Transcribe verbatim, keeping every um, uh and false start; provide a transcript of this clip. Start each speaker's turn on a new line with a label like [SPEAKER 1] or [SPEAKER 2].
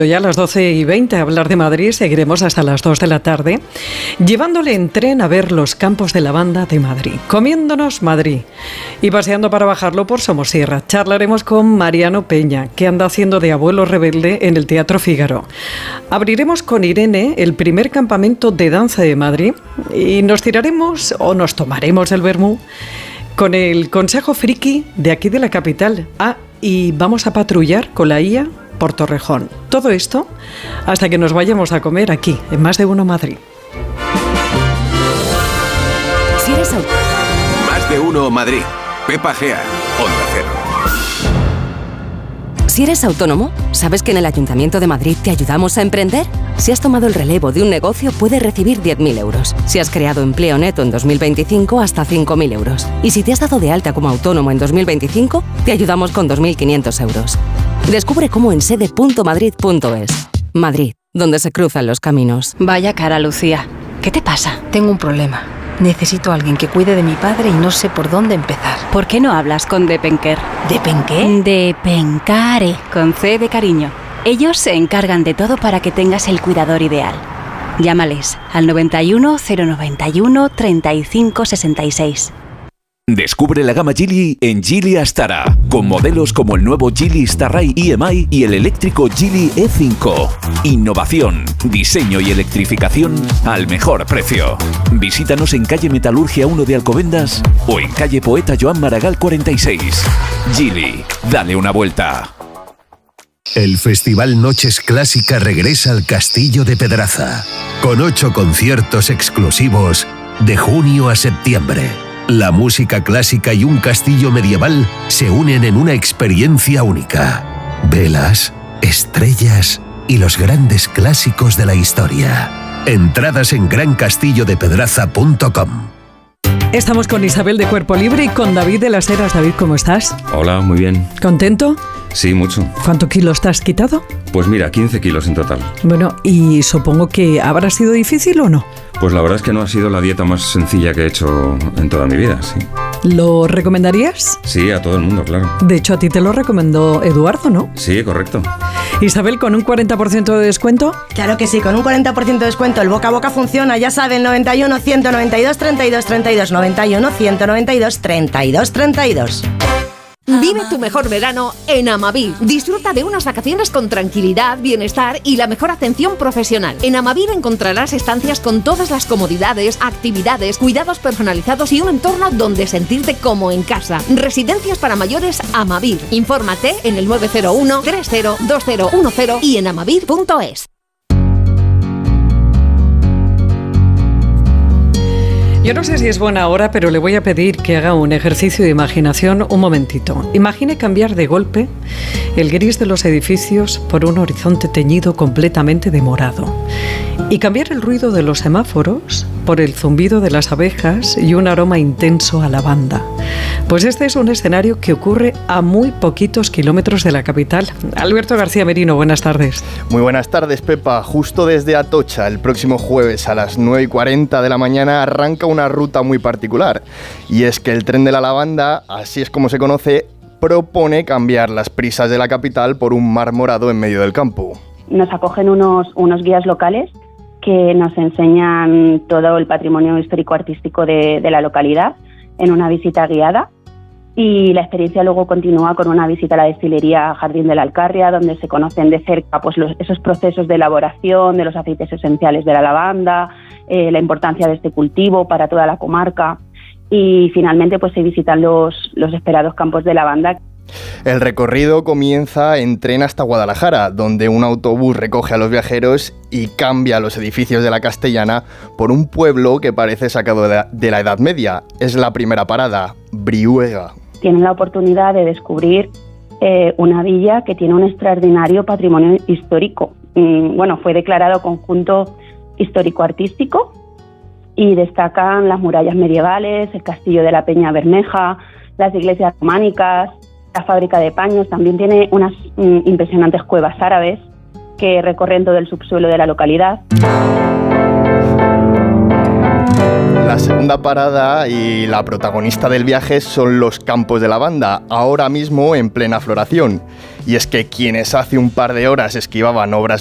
[SPEAKER 1] Ya a las doce y veinte a hablar de Madrid, seguiremos hasta las dos de la tarde, llevándole en tren a ver los campos de lavanda de Madrid, comiéndonos Madrid y paseando para bajarlo por Somosierra. Charlaremos con Mariano Peña, que anda haciendo de abuelo rebelde en el Teatro Fígaro. Abriremos con Irene el primer campamento de danza de Madrid y nos tiraremos o nos tomaremos el vermú con el Consejo Friki de aquí de la capital. Ah, y vamos a patrullar con la I A por Torrejón. Todo esto hasta que nos vayamos a comer aquí, en Más de Uno Madrid.
[SPEAKER 2] Si eres autónomo.
[SPEAKER 3] Más de Uno Madrid. Pepa Gea, Onda Cero.
[SPEAKER 2] Si eres autónomo, ¿sabes que en el Ayuntamiento de Madrid te ayudamos a emprender? Si has tomado el relevo de un negocio, puedes recibir diez mil euros. Si has creado empleo neto en dos mil veinticinco, hasta cinco mil euros. Y si te has dado de alta como autónomo en dos mil veinticinco, te ayudamos con dos mil quinientos euros. Descubre cómo en sede punto madrid punto es. Madrid, donde se cruzan los caminos.
[SPEAKER 4] Vaya cara, Lucía. ¿Qué te pasa? Tengo un problema. Necesito a alguien que cuide de mi padre y no sé por dónde empezar.
[SPEAKER 5] ¿Por qué no hablas con Depenker?
[SPEAKER 4] ¿Depenqué?
[SPEAKER 5] Depencare, con C de cariño. Ellos se encargan de todo para que tengas el cuidador ideal. Llámales al noventa y uno, cero noventa y uno, treinta y cinco sesenta y seis.
[SPEAKER 6] Descubre la gama Geely en Geely Astara, con modelos como el nuevo Geely Starray E M I y el eléctrico Geely E cinco. Innovación, diseño y electrificación al mejor precio. Visítanos en calle Metalurgia uno de Alcobendas o en calle Poeta Joan Maragall cuarenta y seis. Geely, dale una vuelta.
[SPEAKER 7] El Festival Noches Clásica regresa al Castillo de Pedraza, con ocho conciertos exclusivos de junio a septiembre. La música clásica y un castillo medieval se unen en una experiencia única. Velas, estrellas y los grandes clásicos de la historia. Entradas en gran castillo de pedraza punto com.
[SPEAKER 1] Estamos con Isabel de Cuerpo Libre y con David de las Heras. David, ¿cómo estás?
[SPEAKER 8] Hola, muy bien.
[SPEAKER 1] ¿Contento?
[SPEAKER 8] Sí, mucho.
[SPEAKER 1] ¿Cuántos kilos te has quitado?
[SPEAKER 8] Pues mira, quince kilos en total.
[SPEAKER 1] Bueno, y supongo que habrá sido difícil ¿o no?
[SPEAKER 8] Pues la verdad es que no ha sido la dieta más sencilla que he hecho en toda mi vida, sí.
[SPEAKER 1] ¿Lo recomendarías?
[SPEAKER 8] Sí, a todo el mundo, claro.
[SPEAKER 1] De hecho, a ti te lo recomendó Eduardo, ¿no?
[SPEAKER 8] Sí, correcto.
[SPEAKER 1] Isabel, ¿con un cuarenta por ciento de descuento?
[SPEAKER 9] Claro que sí, con un cuarenta por ciento de descuento. El boca a boca funciona, ya saben, noventa y uno, ciento noventa y dos, treinta y dos, treinta y dos, noventa y uno, ciento noventa y dos, treinta y dos, treinta y dos.
[SPEAKER 10] Vive tu mejor verano en Amavir. Disfruta de unas vacaciones con tranquilidad, bienestar y la mejor atención profesional. En Amavir encontrarás estancias con todas las comodidades, actividades, cuidados personalizados y un entorno donde sentirte como en casa. Residencias para mayores Amavir. Infórmate en el nueve cero uno, tres cero, dos cero uno cero y en amavir punto es.
[SPEAKER 1] Yo no sé si es buena hora, pero le voy a pedir que haga un ejercicio de imaginación un momentito. Imagine cambiar de golpe el gris de los edificios por un horizonte teñido completamente de morado. Y cambiar el ruido de los semáforos por el zumbido de las abejas y un aroma intenso a lavanda. Pues este es un escenario que ocurre a muy poquitos kilómetros de la capital. Alberto García Merino, buenas tardes.
[SPEAKER 11] Muy buenas tardes, Pepa. Justo desde Atocha, el próximo jueves a las nueve y cuarenta de la mañana arranca una ruta muy particular. Y es que el tren de la lavanda, así es como se conoce, propone cambiar las prisas de la capital por un mar morado en medio del campo.
[SPEAKER 12] Nos acogen unos, unos guías locales que nos enseñan todo el patrimonio histórico-artístico de, de la localidad en una visita guiada, y la experiencia luego continúa con una visita a la destilería Jardín de la Alcarria, donde se conocen de cerca pues, los, esos procesos de elaboración de los aceites esenciales de la lavanda, eh, la importancia de este cultivo para toda la comarca, y finalmente pues, se visitan los, los esperados campos de lavanda.
[SPEAKER 11] El recorrido comienza en tren hasta Guadalajara, donde un autobús recoge a los viajeros y cambia los edificios de la Castellana por un pueblo que parece sacado de la Edad Media. Es la primera parada, Brihuega.
[SPEAKER 12] Tienen la oportunidad de descubrir eh, una villa que tiene un extraordinario patrimonio histórico. Mm, bueno, fue declarado conjunto histórico-artístico y destacan las murallas medievales, el castillo de la Peña Bermeja, las iglesias románicas, la fábrica de paños. También tiene unas mm, impresionantes cuevas árabes que recorren todo el subsuelo de la localidad.
[SPEAKER 11] La segunda parada y la protagonista del viaje son los campos de lavanda, ahora mismo en plena floración. y es que quienes hace un par de horas esquivaban obras